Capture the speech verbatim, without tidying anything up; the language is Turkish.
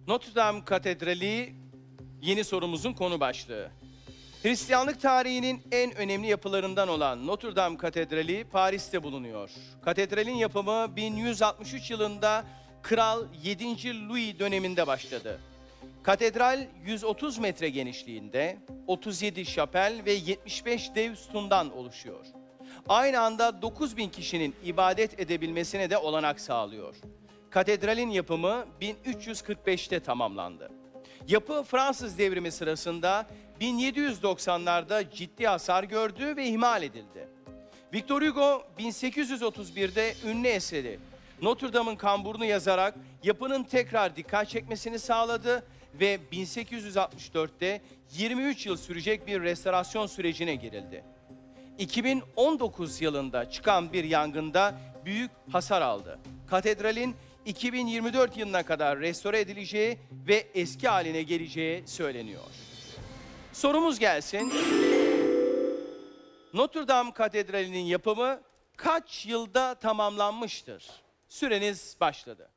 Notre Dame Katedrali yeni sorumuzun konu başlığı. Hristiyanlık tarihinin en önemli yapılarından olan Notre Dame Katedrali Paris'te bulunuyor. Katedralin yapımı bin yüz altmış üç yılında Kral yedinci Louis döneminde başladı. Katedral yüz otuz metre genişliğinde, otuz yedi şapel ve yetmiş beş dev sütundan oluşuyor. Aynı anda dokuz bin kişinin ibadet edebilmesine de olanak sağlıyor. Katedralin yapımı bin üç yüz kırk beşte tamamlandı. Yapı Fransız devrimi sırasında bin yedi yüz doksanlarda ciddi hasar gördü ve ihmal edildi. Victor Hugo bin sekiz yüz otuz birde ünlü eseri Notre Dame'ın kamburunu yazarak yapının tekrar dikkat çekmesini sağladı ve bin sekiz yüz altmış dörtte yirmi üç yıl sürecek bir restorasyon sürecine girildi. iki bin on dokuz yılında çıkan bir yangında büyük hasar aldı. Katedralin iki bin yirmi dört yılına kadar restore edileceği ve eski haline geleceği söyleniyor. Sorumuz gelsin. Notre Dame Katedrali'nin yapımı kaç yılda tamamlanmıştır? Süreniz başladı.